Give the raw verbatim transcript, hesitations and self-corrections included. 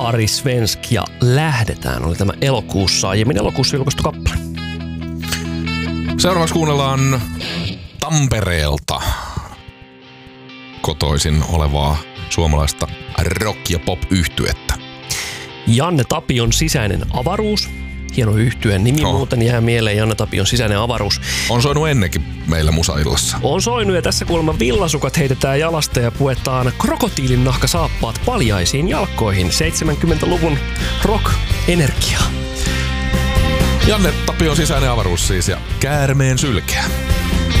Ari Svensk ja Lähdetään oli tämä elokuussa, aiemmin elokuussa julkaistu kappale. Seuraavaksi kuunnellaan Tampereelta kotoisin olevaa suomalaista rock- ja pop-yhtyettä. Janne Tapion Sisäinen avaruus. Hieno yhtyeen nimi oh. muuten jää mieleen, Janne Tapion Sisäinen avaruus. On soinut ennenkin meillä musaillassa. On soinut ja tässä kuulemma villasukat heitetään jalasta ja puetaan krokotiilin nahkasaappaat paljaisiin jalkoihin. seitsemänkymmentäluvun rock-energiaa. Janne Tapion Sisäinen avaruus siis ja Käärmeen sylkeä.